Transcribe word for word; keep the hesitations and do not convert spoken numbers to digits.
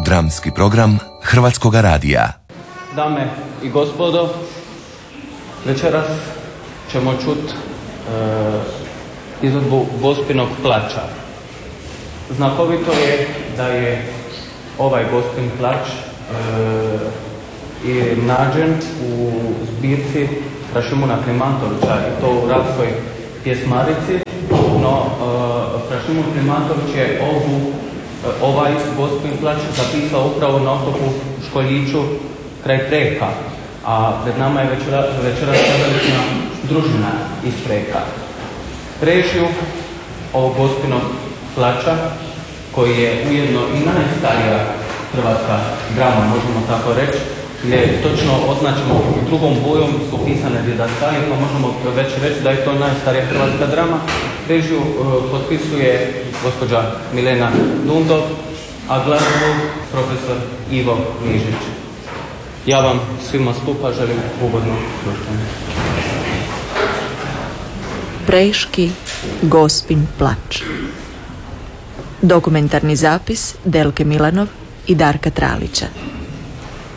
Dramski program Hrvatskoga radija. Dame i gospodo, večeras ćemo čuti e, izvedbu Gospinog plača. Znakovito je da je ovaj Gospin plač e, nađen u zbirci Fra Šimuna Klimantovića, i to u Rapskoj pjesmarici, no e, Fra Šimun Klimantović je ovu, e, ovaj Gospin plač zapisao upravo na otoku Školjiću kraj Preka, a pred nama je večera, večeras kazališna družina iz Preka. Režiju ovog Gospinog plača, koji je ujedno i najstarija hrvatska drama, možemo tako reći, je točno označeno drugom bojom su pisane didaskalije, pa možemo već reći da je to najstarija hrvatska drama. Režiju uh, potpisuje gospođa Milena Dundov, a glazbu profesor Ivo Mižić. Ja vam svima skupa želim ugodno slušanje. Preški Gospin plač. Dokumentarni zapis Delke Milanov i Darka Tralića.